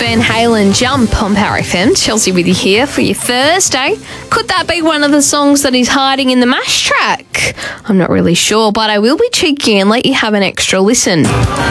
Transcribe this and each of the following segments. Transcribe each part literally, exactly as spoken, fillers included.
Van Halen, Jump on Power F M. Chelsea with you here for your Thursday. Could that be one of the songs that is hiding in the mash track? I'm not really sure, but I will be cheeky and let you have an extra listen.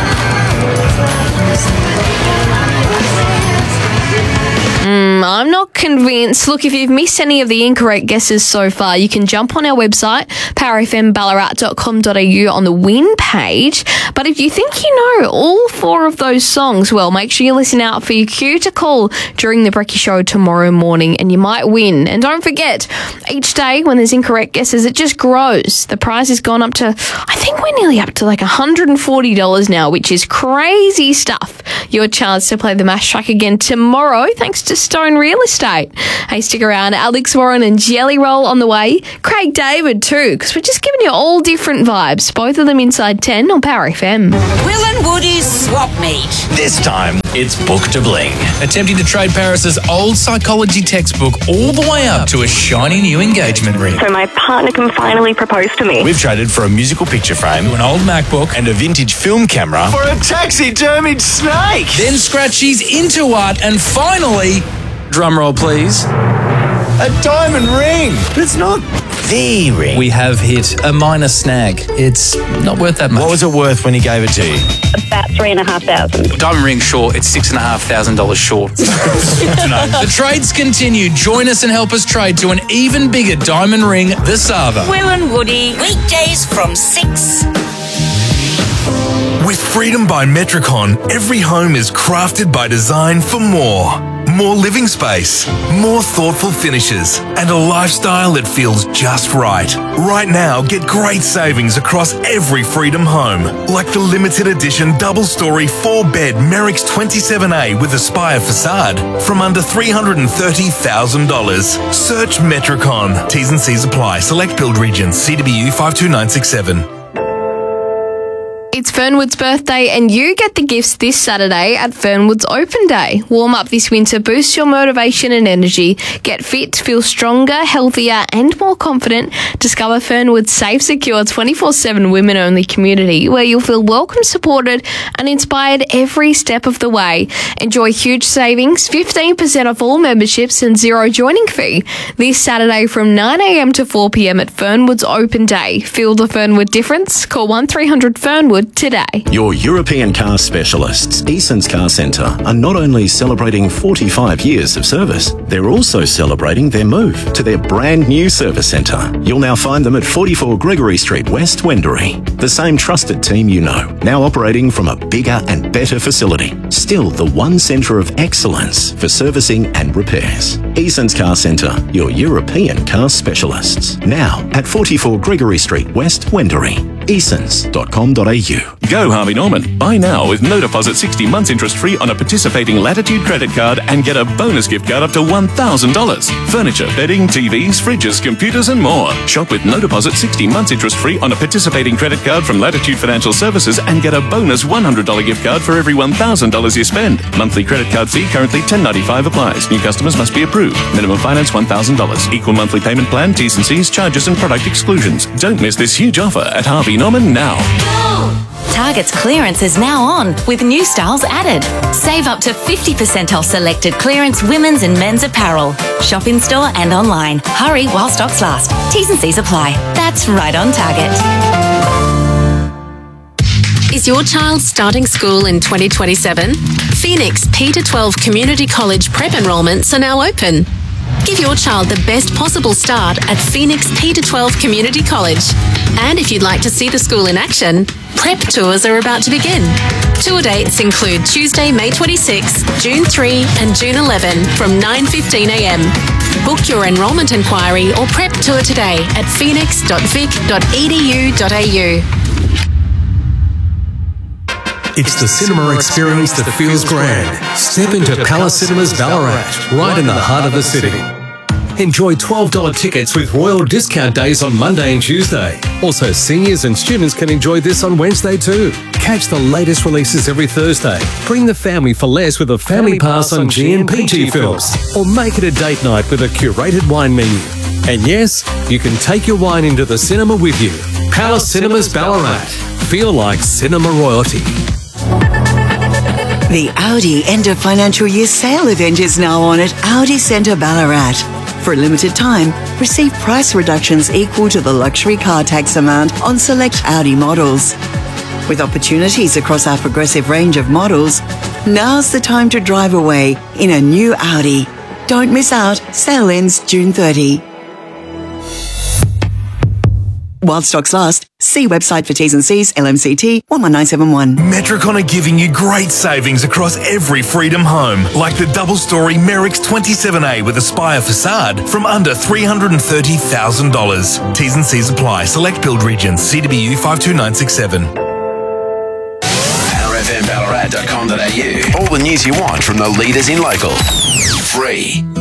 Mm, I'm not convinced. Look, if you've missed any of the incorrect guesses so far, you can jump on our website, power f m ballarat dot com dot a u, on the win page. But if you think you know all four of those songs, well, make sure you listen out for your cue to call during the Brekkie Show tomorrow morning and you might win. And don't forget, each day when there's incorrect guesses, it just grows. The prize has gone up to, I think we're nearly up to like one hundred forty dollars now, which is crazy stuff. Your chance to play the mash track again tomorrow, thanks to Stone Real Estate. Hey, stick around. Alex Warren and Jelly Roll on the way. Craig David too, because we're just giving you all different vibes. Both of them inside ten on Power F M. Will and Woody's Swap Meet. This time, it's Book to Bling. Attempting to trade Paris's old psychology textbook all the way up to a shiny new engagement ring. So my partner can finally propose to me. We've traded for a musical picture frame, To an old MacBook. and a vintage film camera for a taxidermied snake. Then Scratchy's into art, and finally, drumroll please, A diamond ring. But it's not the ring. we have hit a minor snag. It's not worth that much. What was it worth when he gave it to you? About three and a half thousand. Diamond ring short, it's six and a half thousand dollars short. The trades continue. Join us and help us trade to an even bigger diamond ring, the Sava. Will and Woody. Weekdays from six. With Freedom by Metricon, every home is crafted by design for more. More living space, more thoughtful finishes, and a lifestyle that feels just right. Right now, get great savings across every Freedom home, like the limited edition double-storey four-bed Merrick's twenty-seven A with Aspire facade from under three hundred thirty thousand dollars. Search Metricon. T's and C's apply. Select build regions. C W U five two nine six seven. It's Fernwood's birthday and you get the gifts this Saturday at Fernwood's Open Day. Warm up this winter, boost your motivation and energy, get fit, feel stronger, healthier and more confident. Discover Fernwood's safe, secure, twenty-four seven women-only community where you'll feel welcome, supported and inspired every step of the way. Enjoy huge savings, fifteen percent off all memberships and zero joining fee. This Saturday from nine a m to four p m at Fernwood's Open Day. Feel the Fernwood difference? Call one three hundred Fernwood today. Your European car specialists, Eason's Car Centre, are not only celebrating forty-five years of service, they're also celebrating their move to their brand new service centre. You'll now find them at forty-four Gregory Street, West Wendouree. The same trusted team you know, now operating from a bigger and better facility. Still the one centre of excellence for servicing and repairs. Eason's Car Centre, your European car specialists. Now at forty-four Gregory Street, West Wendouree. easons dot com dot a u. Go Harvey Norman. Buy now with no deposit, sixty months interest free on a participating Latitude credit card and get a bonus gift card up to one thousand dollars. Furniture, bedding, T Vs, fridges, computers and more. Shop with no deposit, sixty months interest free on a participating credit card from Latitude Financial Services and get a bonus one hundred dollars gift card for every one thousand dollars you spend. Monthly credit card fee currently ten ninety-five applies. New customers must be approved. Minimum finance one thousand dollars. Equal monthly payment plan, T's and C's, charges and product exclusions. Don't miss this huge offer at Harvey Norman now. Target's clearance is now on with new styles added. Save up to fifty percent off selected clearance women's and men's apparel. Shop in store and online. Hurry while stocks last. T's and C's apply. That's right on Target. Is your child starting school in twenty twenty-seven? Phoenix P to twelve Community College prep enrolments are now open. Give your child the best possible start at Phoenix P to twelve Community College. And if you'd like to see the school in action, prep tours are about to begin. Tour dates include Tuesday, May twenty-sixth, June third and June eleventh from nine fifteen a m. Book your enrolment inquiry or prep tour today at phoenix dot vic dot e d u dot a u. It's the cinema experience that feels grand. Step into Palace Cinemas Ballarat, right in the heart of the city. Enjoy twelve dollars tickets with Royal Discount Days on Monday and Tuesday. Also, seniors and students can enjoy this on Wednesday too. Catch the latest releases every Thursday. Bring the family for less with a family pass on G and P G films. Or make it a date night with a curated wine menu. And yes, you can take your wine into the cinema with you. Palace Cinemas Ballarat. Feel like cinema royalty. The Audi end of financial year sale event is now on at Audi Centre Ballarat. For a limited time, receive price reductions equal to the luxury car tax amount on select Audi models. With opportunities across our progressive range of models, now's the time to drive away in a new Audi. Don't miss out. Sale ends June thirtieth. While stocks last, see website for T's and C's, L M C T one one nine seven one. Metricon are giving you great savings across every Freedom home, like the double-storey Merrick's twenty-seven A with Aspire facade from under three hundred thirty thousand dollars. T's and C's apply. Select build regions. C W U five two nine six seven. power f m ballarat dot com dot a u. All the news you want from the leaders in local. Free.